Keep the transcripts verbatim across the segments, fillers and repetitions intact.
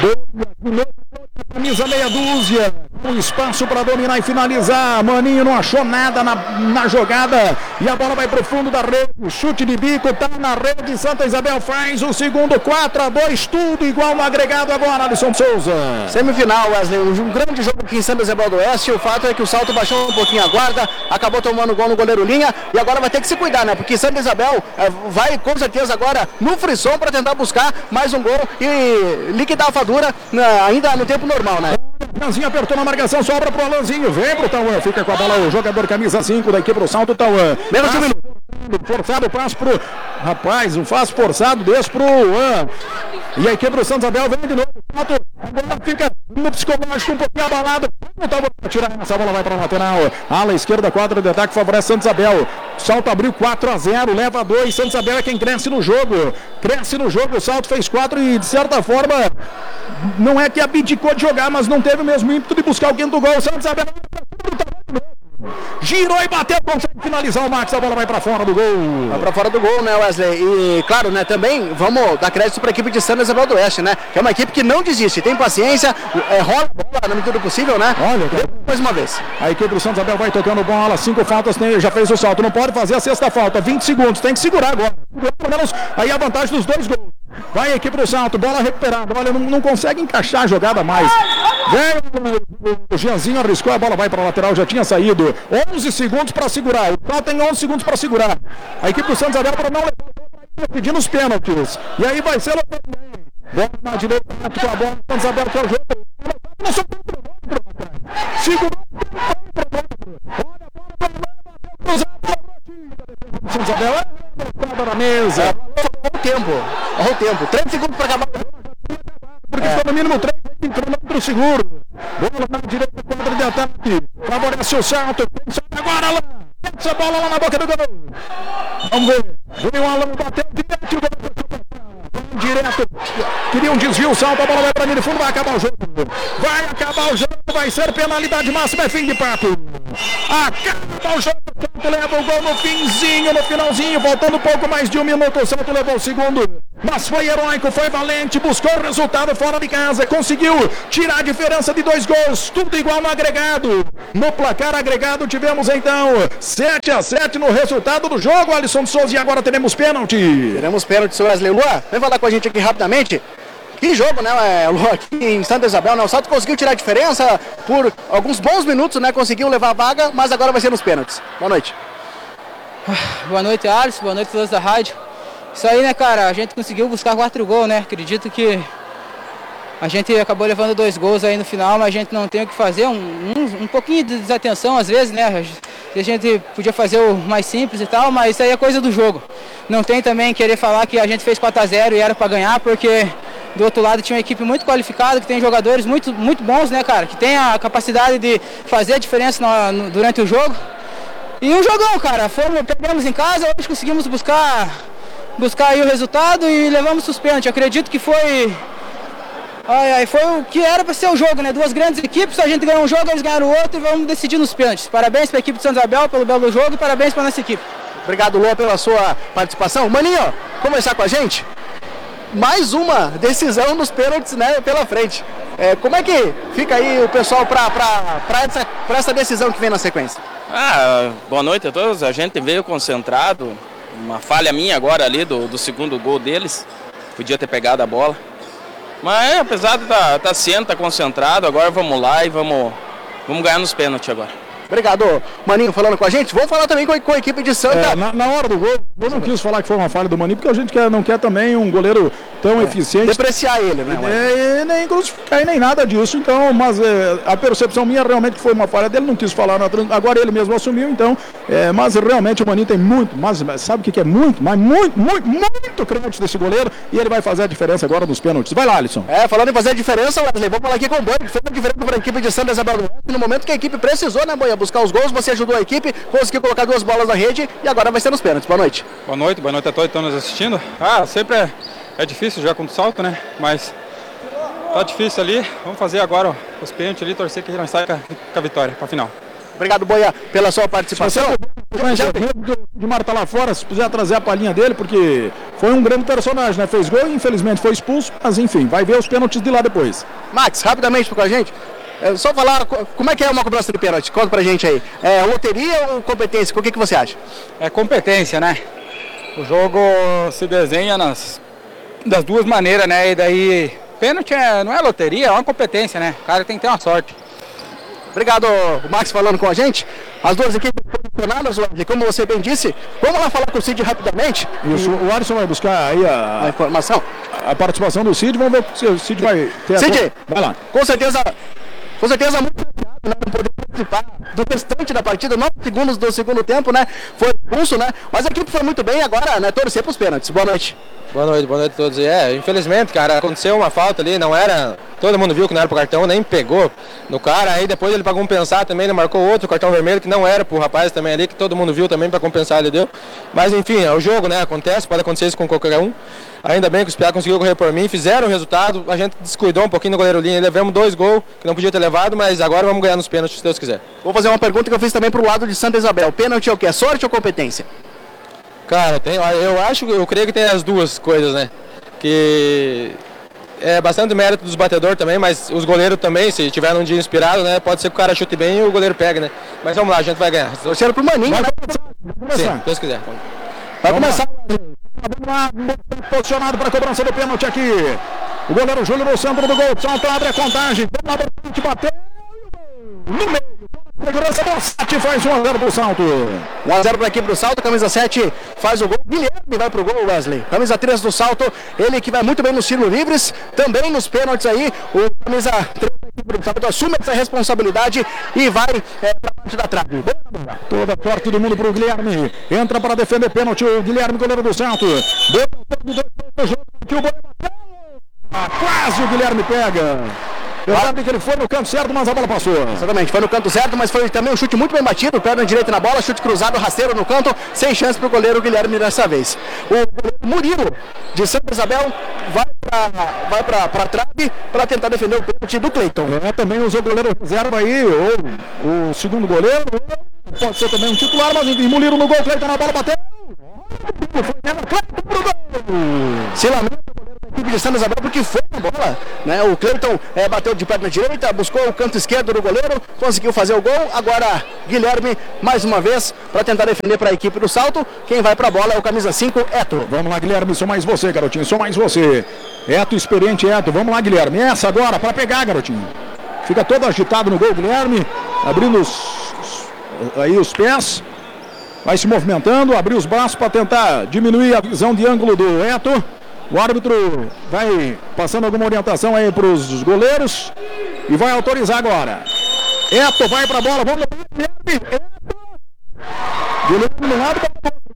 Camisa meia dúzia, um espaço para dominar e finalizar. Maninho não achou nada na, na jogada e a bola vai pro fundo da rede. Chute de bico, tá na rede. Santa Isabel faz o segundo, quatro a dois, tudo igual no agregado agora, Alisson Souza. Semifinal, Wesley, um grande jogo aqui em Santa Isabel do Oeste. O fato é que o Salto baixou um pouquinho a guarda, acabou tomando gol no goleiro Linha e agora vai ter que se cuidar, né? Porque Santa Isabel é, vai com certeza agora no frisson para tentar buscar mais um gol e liquidar a fadura né, ainda no tempo normal, né? Alanzinho apertou na marcação, sobra pro Alanzinho, vem pro Tauan, fica com a bola o jogador camisa cinco da equipe pro Salto Tauan. Menos de um minuto. Forçado, passo pro rapaz, um faz forçado, desce pro Juan. E a equipe pro Santa Isabel vem de novo. Agora fica no psicológico um pouquinho abalado. Não tá bom tirar essa bola, vai pra lateral. Ala esquerda, quadra de ataque, favorece Santa Isabel. Salto abriu quatro a zero, leva dois. Santa Isabel é quem cresce no jogo. Cresce no jogo, o Salto fez quatro e de certa forma não é que abdicou de jogar, mas não teve o mesmo ímpeto de buscar o quinto gol. Santa Isabel girou e bateu, consegue finalizar o Max, a bola vai pra fora do gol. Vai pra fora do gol, né, Wesley? E claro, né, também vamos dar crédito pra equipe de Santa Isabel do Oeste, né? Que é uma equipe que não desiste, tem paciência, é, rola a bola na medida do possível, né? Olha, cara. Mais uma vez. A equipe do Santa Isabel vai tocando bola, cinco faltas, tem, já fez o salto, não pode fazer a sexta falta, vinte segundos, tem que segurar agora. Pelo menos aí a vantagem dos dois gols. Vai a equipe do Salto, bola recuperada, olha, não, não consegue encaixar a jogada mais. Vem, o Jeanzinho arriscou, a bola vai para a lateral, já tinha saído. onze segundos para segurar, o Salto tem onze segundos para segurar. A equipe do Santa Isabel para não levar, pedindo os pênaltis. E aí vai ser bola na direita, com a bola, Santa Isabel que é o jogo. Segurou, olha a bola, Santa Isabel é na mesa. Olha o tempo, olha o tempo, três segundos para acabar. Porque é. Foi no mínimo três, cronômetro seguro. Bola na direita, quadra de ataque. Favorece o Salto. Agora lá. Essa bola lá na boca do gol. Vamos ver. Veio o Alan, bateu direto. Direto. Queria um desvio, o Salto. A bola vai para mim de fundo. Vai acabar o jogo. Vai acabar o jogo. Vai ser penalidade máxima. É fim de papo. Acaba o jogo. O Salto leva o gol no finzinho, no finalzinho. Faltando pouco mais de um minuto. O Salto levou o segundo. Mas foi heróico, foi valente, buscou o resultado fora de casa, conseguiu tirar a diferença de dois gols, tudo igual no agregado. No placar agregado tivemos então sete a sete no resultado do jogo, Alisson Souza, e agora teremos pênalti. Teremos pênalti, seu Wesley. Lua, vem falar com a gente aqui rapidamente. Que jogo, né, Lua, aqui em Santa Isabel, né? O Salto conseguiu tirar a diferença por alguns bons minutos, né? Conseguiu levar a vaga, mas agora vai ser nos pênaltis. Boa noite. Boa noite, Alisson, boa noite a todos da rádio. Isso aí, né, cara, a gente conseguiu buscar quatro gols, né, acredito que a gente acabou levando dois gols aí no final, mas a gente não tem o que fazer, um, um, um pouquinho de desatenção às vezes, né, a gente podia fazer o mais simples e tal, mas isso aí é coisa do jogo. Não tem também querer falar que a gente fez quatro a zero e era para ganhar, porque do outro lado tinha uma equipe muito qualificada, que tem jogadores muito, muito bons, né, cara, que tem a capacidade de fazer a diferença no, no, durante o jogo. E um jogão, cara, fomos, pegamos em casa, hoje conseguimos buscar... buscar aí o resultado e levamos os pênaltis. Acredito que foi ai, ai, foi o que era para ser o jogo, né? Duas grandes equipes, a gente ganhou um jogo, eles ganharam o outro e vamos decidir nos pênaltis. Parabéns para a equipe de Santa Isabel pelo belo jogo e parabéns para a nossa equipe. Obrigado, Lua, pela sua participação. Maninho, conversar com a gente? Mais uma decisão nos pênaltis, né, pela frente. É, como é que fica aí o pessoal para essa, essa decisão que vem na sequência? Ah, boa noite a todos. A gente veio concentrado. Uma falha minha agora ali do, do segundo gol deles. Podia ter pegado a bola. Mas apesar de estar tá, tá ciente, tá concentrado, agora vamos lá e vamos, vamos ganhar nos pênaltis agora. Obrigado, Maninho, falando com a gente. Vamos falar também com a, com a equipe de Santa. É, na, na hora do gol, eu não quis falar que foi uma falha do Maninho, porque a gente quer, não quer também um goleiro tão é, eficiente. Depreciar ele, né? É, nem crucificar e nem nada disso, então, mas é, a percepção minha realmente que foi uma falha dele, não quis falar, na, agora ele mesmo assumiu, então, é, mas realmente o Maninho tem muito, mas sabe o que, que é muito, mas muito, muito, muito crédito desse goleiro, e ele vai fazer a diferença agora nos pênaltis. Vai lá, Alisson. É, falando em fazer a diferença, Wesley, vamos falar aqui com o Boi, que fez a diferença para a equipe de Santa Isabel do Oeste, no momento que a equipe precisou, né, Boia, buscar os gols, você ajudou a equipe, conseguiu colocar duas bolas na rede e agora vai ser nos pênaltis. Boa noite. Boa noite, boa noite a todos que estão nos assistindo. Ah, sempre é, é difícil jogar contra o Salto, né? Mas tá difícil ali. Vamos fazer agora ó, os pênaltis ali, torcer que a gente não saia com a vitória para a final. Obrigado, Boia, pela sua participação. De Marta lá fora, se puder trazer a palhinha dele, porque foi um grande personagem, né? Fez gol, infelizmente foi expulso, mas enfim, vai ver os pênaltis de lá depois. Max, rapidamente com a gente, é só falar como é que é uma cobrança de pênalti, conta pra gente aí. É loteria ou competência? O que, que você acha? É competência, né? O jogo se desenha nas, das duas maneiras, né? E daí, pênalti é, não é loteria, é uma competência, né? O cara tem que ter uma sorte. Obrigado, o Max falando com a gente. As duas equipes posicionadas, como você bem disse, vamos lá falar com o Cid rapidamente. Isso, o Alisson vai buscar aí a, a informação. A participação do Cid, vamos ver se o Cid vai ter Cid, a... vai lá. Com certeza, com certeza muito chateado, né, não poder participar do restante da partida, nove segundos do segundo tempo, né? Foi expulso, né? Mas a equipe foi muito bem agora, né? Torcer para os pênaltis. Boa noite. Boa noite, boa noite a todos. É, infelizmente, cara, aconteceu uma falta ali, não era. Todo mundo viu que não era pro cartão, nem pegou no cara. Aí depois ele, para compensar também, ele marcou outro cartão vermelho que não era pro rapaz também ali, que todo mundo viu também, para compensar ele deu. Mas enfim, é o jogo, né? Acontece, pode acontecer isso com qualquer um. Ainda bem que os Piá conseguiu correr por mim, fizeram o resultado. A gente descuidou um pouquinho no goleiro Linha, levamos dois gols que não podia ter levado, mas agora vamos ganhar nos pênaltis, se Deus quiser. Vou fazer uma pergunta que eu fiz também pro lado de Santa Isabel. Pênalti é o que? É sorte ou competência? Cara, tem, eu acho, eu creio que tem as duas coisas, né? Que é bastante mérito dos batedores também, mas os goleiros também, se tiver um dia inspirado, né? Pode ser que o cara chute bem e o goleiro pegue, né? Mas vamos lá, a gente vai ganhar. Torcendo pro Maninho, Vai né? começar. Sim, se Deus quiser. Vai começar. Vamos lá, posicionado para a cobrança do pênalti aqui. O goleiro Júlio no centro do gol. Salto, abre a contagem. Bateu no meio. Segurança do sete faz um a zero pro Salto. um a zero para a equipe do Salto, camisa sete faz o gol. Guilherme vai pro gol, Wesley. Camisa três do Salto, ele que vai muito bem nos tiros livres, também nos pênaltis aí. O camisa três da equipe do Salto assume essa responsabilidade e vai é, para parte da trave. Toda a sorte do mundo pro Guilherme. Entra para defender pênalti o Guilherme, goleiro do Salto. Deu o jogo que o goleiro bateu. Quase o Guilherme pega. Eu sabe que ele foi no canto certo, mas a bola passou. Exatamente, foi no canto certo, mas foi também um chute muito bem batido, perna direita na bola, chute cruzado, rasteiro no canto, sem chance para o goleiro Guilherme dessa vez. O goleiro Murilo, de Santa Isabel, vai para vai pra, pra trave para tentar defender o pênalti do Cleiton. É, também usou o goleiro reserva aí, ou o segundo goleiro, pode ser também um titular, mas enfim, Murilo no gol, Cleiton na bola, bateu. Foi mesmo, Cleiton pro gol. Se lamenta o goleiro da equipe de Santa Isabel porque foi na bola, né? O Cleiton é, bateu de perna direita, buscou o canto esquerdo do goleiro, conseguiu fazer o gol. Agora Guilherme mais uma vez para tentar defender para a equipe do Salto. Quem vai para a bola é o camisa cinco, Eto. Vamos lá, Guilherme, sou mais você, garotinho, sou mais você. Eto, experiente Eto, vamos lá, Guilherme, essa agora para pegar, garotinho. Fica todo agitado no gol, Guilherme, abrindo os, aí os pés. Vai se movimentando, abrir os braços para tentar diminuir a visão de ângulo do Eto. O árbitro vai passando alguma orientação aí para os goleiros e vai autorizar agora. Eto vai para a bola, vamos lá, Guilherme. Eto. Guilherme no lado.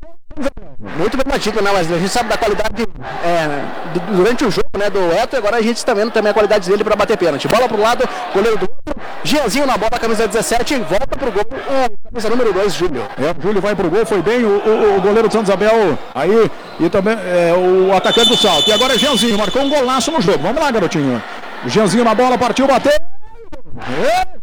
Muito bem batido, né, Wesley? A gente sabe da qualidade é, durante o jogo, né, do Eto, e agora a gente está vendo também a qualidade dele para bater pênalti. Bola pro lado, goleiro do outro, Gianzinho na bola, camisa dezessete, volta pro gol, o camisa número dois, Júlio. É, o Júlio vai pro gol, foi bem, o, o, o goleiro do Santa Isabel aí, e também é, o atacante do Salto. E agora é Gianzinho, marcou um golaço no jogo. Vamos lá, garotinho. O Gianzinho na bola, partiu, bateu. É.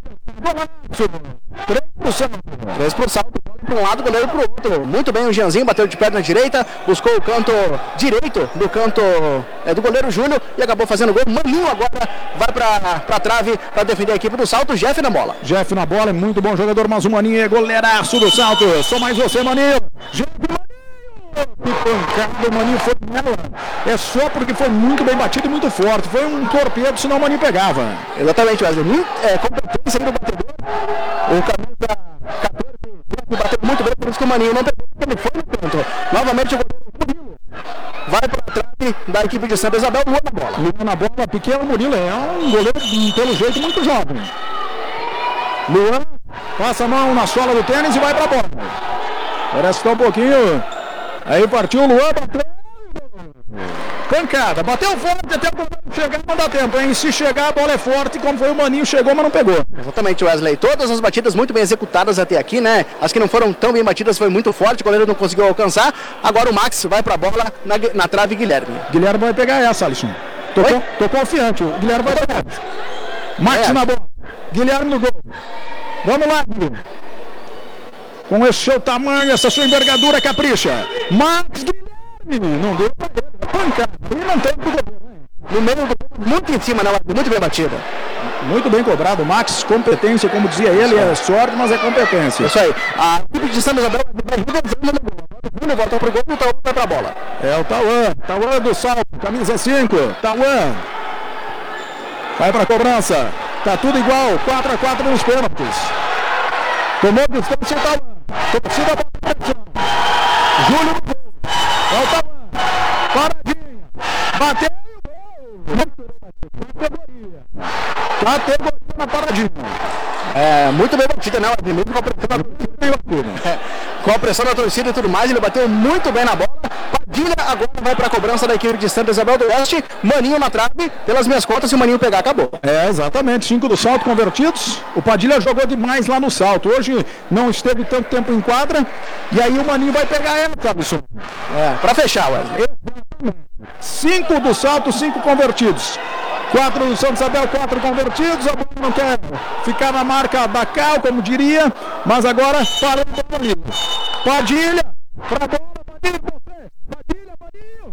três pro Salto. três pro Salto, para um lado, goleiro pro outro. Muito bem o Gianzinho, bateu de perna direita, buscou o canto direito do canto é, do goleiro Júnior e acabou fazendo gol. Maninho agora vai para pra trave para defender a equipe do Salto. Jeff na bola. Jeff na bola, é muito bom jogador, mas o Maninho é goleiraço do Salto. Só mais você, Maninho. Jeff Maninho. Que pancada, o Maninho foi nela. É só porque foi muito bem batido e muito forte. Foi um torpedo, senão o Maninho pegava. Exatamente, Wesley. É, competência do batedor. O camisa catorze bateu muito bem, por isso que o Maninho não pegou, ele foi no canto. Novamente o goleiro Murilo vai para a trave da equipe de Santa Isabel, Luan na bola. Luan na bola, pequeno Murilo, é um goleiro pelo jeito muito jovem. Luan passa a mão na sola do tênis e vai para a bola. Parece que está um pouquinho. Aí partiu o Luan, bateu. Pancada, bateu forte até o goleiro chegar, não dá tempo, hein? Se chegar a bola é forte, como foi o Maninho, chegou, mas não pegou. Exatamente, Wesley. Todas as batidas muito bem executadas até aqui, né? As que não foram tão bem batidas foi muito forte, o goleiro não conseguiu alcançar. Agora o Max vai pra bola na, na trave, Guilherme. Guilherme vai pegar essa, Alisson. Tô, com, tô confiante, o Guilherme vai pegar. Max é. na bola, Guilherme no gol. Vamos lá, Guilherme. Com esse seu tamanho, essa sua envergadura, capricha. Max Guilherme. não deu pra ele, pancada, e não tem pro goleiro. No meio do muito em cima, né? Muito bem batida. Muito bem cobrado, Max, competência, como dizia ele, é sorte, mas é competência. Isso aí. A equipe de Santa Isabel vai revezando no gol. O Júlio volta pro gol e o Tauan vai pra bola. É o Tauan, Tauan do salto, camisa cinco, Tauan. Vai pra cobrança, tá tudo igual, quatro a quatro nos pênaltis. Tomou distância o Tauan, torcida para Júlio no gol. É o Tauan, paradinha, bateu. Categoria. Categoria na paradinha. É, muito bem batida, né? Muito com a pressão da torcida. É, com a pressão da torcida e tudo mais, ele bateu muito bem na bola. Padilha agora vai para a cobrança da equipe de Santa Isabel do Oeste. Maninho na trave, pelas minhas contas, se o Maninho pegar, acabou. É, exatamente. Cinco do salto convertidos. O Padilha jogou demais lá no salto. Hoje não esteve tanto tempo em quadra. E aí o Maninho vai pegar ela, Fabrício. É, para fechar, Wesley. Cinco do salto, cinco convertidos. Quatro do Santa Isabel, quatro convertidos. A bola não quer ficar na marca da Cal, como diria. Mas agora parou o Padilha. Padilha, pra bola, Padilha, você. Padilha, Padilha.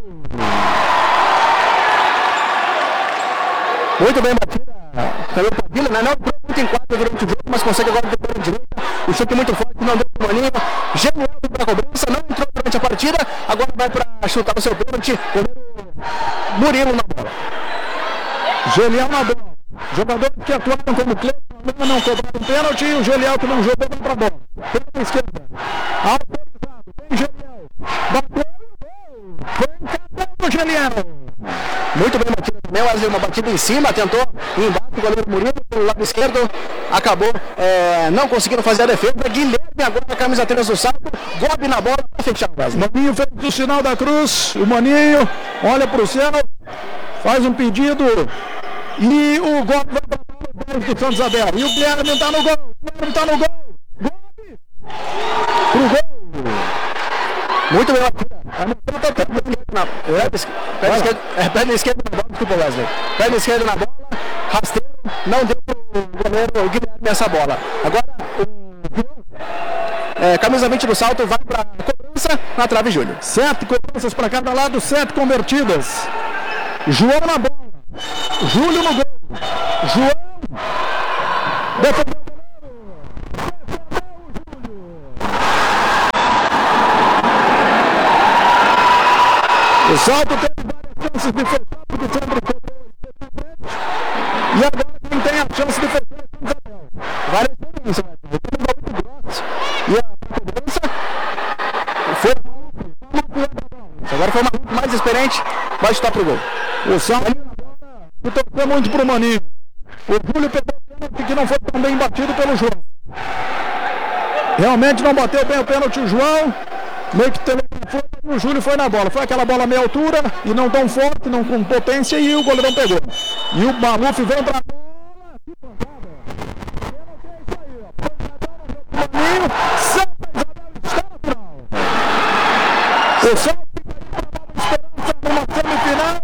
Muito bem batida. Também o Padilha, né? Não entrou muito em quadra durante o jogo, mas consegue agora ter pela direita. O chute muito forte, não deu pro Maninho. Genial para a cobrança, não entrou durante a partida. Agora vai para chutar o seu pênalti. Murilo na bola. Gelial na bola. Jogadores que atuaram como Cleiton não cobraram pênalti. E o Gelial que não jogou vai pra bola. Pela esquerda. Autorizado. Vem Gelial. Bateu. Foi encatado o Gelial. Muito bem batido também. Wesley, uma batida em cima. Tentou embaixo o goleiro Murilo pelo lado esquerdo. Acabou é, não conseguindo fazer a defesa. Guilherme agora na camisa três do salto. Gobe na bola para fechar o Wesley. Maninho fez o sinal da cruz. O Maninho olha pro céu. Faz um pedido. E o Gobe vai para o do Santa Isabel. E o Guilherme está no gol. O Guilherme está no gol. Gobe. Pro gol. Muito bem. Perna esquerda na bola. Desculpa, Wesley. Perna esquerda na bola. Rasteiro. Não deu pro goleiro o Guilherme essa bola. Agora o é, camisa vinte do salto vai para cobrança na trave, Júlio. Sete cobranças para cada lado. Sete convertidas. João na bola. Júlio no gol. João. Defendeu o goleiro. O salto teve várias chances de fechar, porque sempre cobrou. E agora quem tem a chance de fechar é o Isabel. Várias chances, né? Muito grosso. E a cobrança foi agora foi uma mais experiente. Vai chutar pro gol. O salto e torceu muito pro Maninho. O Júlio pegou o pênalti que não foi tão bem batido pelo João. Realmente não bateu bem o pênalti o João. Meio que telegrafou e o Júlio foi na bola. Foi aquela bola meia altura e não tão forte, não com potência, e o goleirão pegou. E o Maluf vem pra bola. Maninho, Santa Isabel está na final. O salto esperança numa semifinal.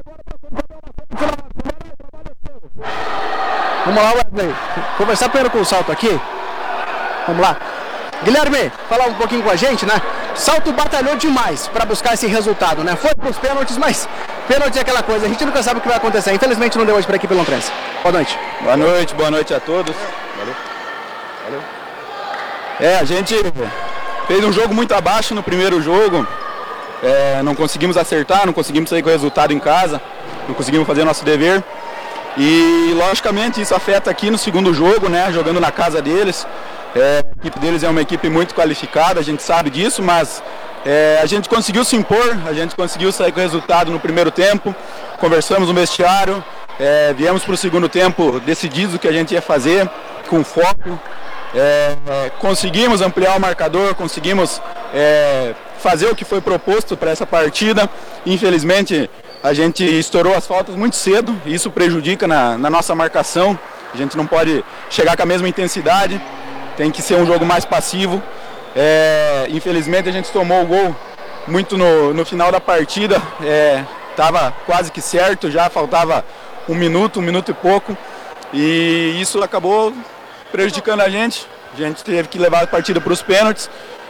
Vamos lá, Wesley. Conversar primeiro com o salto aqui. Vamos lá. Guilherme, falar um pouquinho com a gente, né? Salto batalhou demais para buscar esse resultado, né? Foi pros pênaltis, mas pênalti é aquela coisa. A gente nunca sabe o que vai acontecer. Infelizmente não deu hoje para a equipe lontrense. Boa noite. Boa noite, boa noite a todos. Valeu. Valeu. É, a gente fez um jogo muito abaixo no primeiro jogo. É, não conseguimos acertar, não conseguimos sair com o resultado em casa. Não conseguimos fazer nosso dever. E logicamente isso afeta aqui no segundo jogo, né? Jogando na casa deles. É, a equipe deles é uma equipe muito qualificada, a gente sabe disso, mas é, a gente conseguiu se impor, a gente conseguiu sair com o resultado no primeiro tempo. Conversamos no vestiário, é, viemos para o segundo tempo decididos o que a gente ia fazer, com foco. É, é, conseguimos ampliar o marcador, conseguimos é, fazer o que foi proposto para essa partida. Infelizmente a gente estourou as faltas muito cedo e isso prejudica na, na nossa marcação. A gente não pode chegar com a mesma intensidade, tem que ser um jogo mais passivo. É, infelizmente a gente tomou o gol muito no, no final da partida, estava é, quase que certo, já faltava um minuto, um minuto e pouco, e isso acabou prejudicando a gente. A gente teve que levar a partida para os pênaltis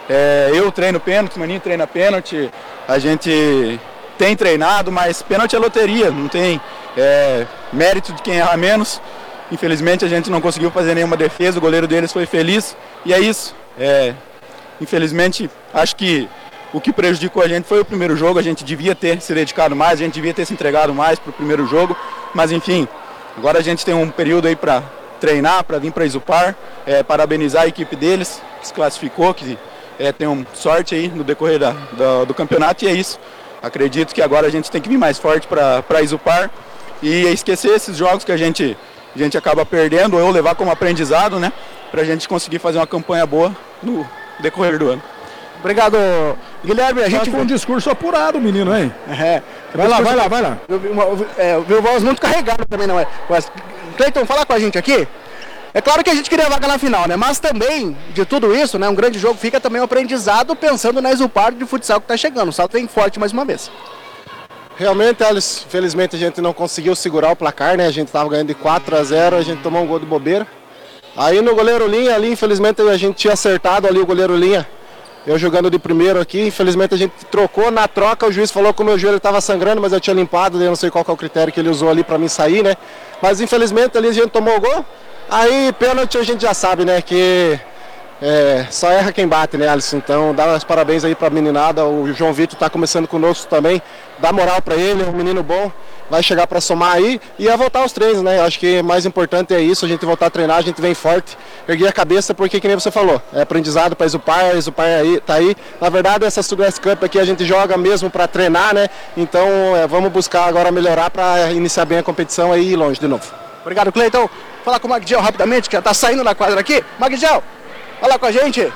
É, eu treino pênalti, o Maninho treina pênalti, a gente tem treinado, mas pênalti é loteria, não tem é, mérito de quem erra menos. Infelizmente a gente não conseguiu fazer nenhuma defesa, o goleiro deles foi feliz e é isso. É, infelizmente acho que o que prejudicou a gente foi o primeiro jogo, a gente devia ter se dedicado mais, a gente devia ter se entregado mais para o primeiro jogo, mas enfim, agora a gente tem um período aí para treinar, para vir para Isupar, é, parabenizar a equipe deles, que se classificou, que é, tem um sorte aí no decorrer da, da, do campeonato e é isso. Acredito que agora a gente tem que vir mais forte para Isupar e esquecer esses jogos que a gente, a gente acaba perdendo ou levar como aprendizado, né, para a gente conseguir fazer uma campanha boa no decorrer do ano. Obrigado, Guilherme. A gente Foi um discurso apurado, menino, hein? É. Vai lá, vai lá, vai lá. Eu vi uma- é, eu vi o voz muito carregado também, não é? Mas, Cleiton, fala com a gente aqui. É claro que a gente queria vaga na final, né? Mas também, de tudo isso, né? Um grande jogo fica também um aprendizado pensando na Isupar de futsal que tá chegando. O salto vem forte mais uma vez. Realmente, Alisson, infelizmente a gente não conseguiu segurar o placar, né? A gente estava ganhando de quatro a zero, a gente tomou um gol de bobeira. Aí no goleiro Linha, ali, infelizmente a gente tinha acertado ali o goleiro Linha. Eu jogando de primeiro aqui, infelizmente a gente trocou, na troca o juiz falou que o meu joelho estava sangrando, mas eu tinha limpado, daí eu não sei qual que é o critério que ele usou ali para mim sair, né? Mas infelizmente ali a gente tomou o gol. Aí pênalti a gente já sabe, né? Que é, só erra quem bate, né, Alisson? Então dá os parabéns aí pra meninada, o João Vitor tá começando conosco também, dá moral pra ele, é um menino bom, vai chegar pra somar aí e a voltar aos treinos, né? Eu acho que o mais importante é isso, a gente voltar a treinar, a gente vem forte, erguer a cabeça, porque que nem você falou, é aprendizado pra Isupar, a Isupar aí, tá aí. Na verdade, essa Sudwest Cup aqui a gente joga mesmo pra treinar, né? Então é, vamos buscar agora melhorar pra iniciar bem a competição aí e ir longe de novo. Obrigado, Cleiton. Falar com o Magdiel rapidamente, que já tá saindo na quadra aqui. Magdiel, fala com a gente.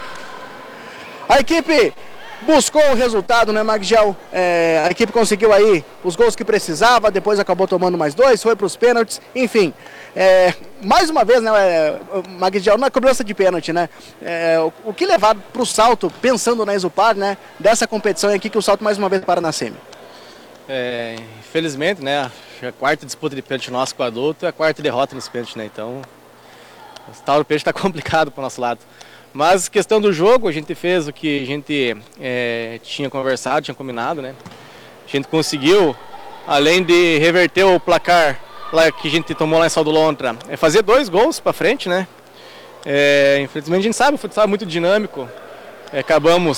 A equipe buscou o resultado, né, Magdiel? É, a equipe conseguiu aí os gols que precisava, depois acabou tomando mais dois, foi para os pênaltis, enfim. É, mais uma vez, né, é, Magdiel, na cobrança de pênalti, né? É, o, o que levar para o salto, pensando na Isupar, né, dessa competição aqui, que o salto mais uma vez para na semi? É, infelizmente, né, a quarta disputa de pênalti nosso com o adulto é a quarta derrota nesse pênalti, né, então o tal do pênalti está complicado para o nosso lado. Mas questão do jogo, a gente fez o que a gente é, tinha conversado, tinha combinado, né, a gente conseguiu, além de reverter o placar lá que a gente tomou lá em Sal do Lontra, é fazer dois gols para frente, né, é, infelizmente a gente sabe, o futsal é muito dinâmico, é, acabamos